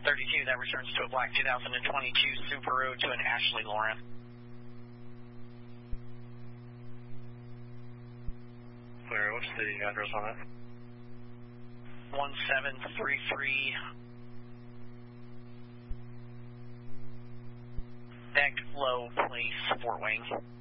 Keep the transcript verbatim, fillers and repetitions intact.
thirty-two, that returns to a black two thousand twenty-two Subaru to an Ashley Lauren. Clear, what's the address on that? one seven three three Deck Low Place, Fort Wayne.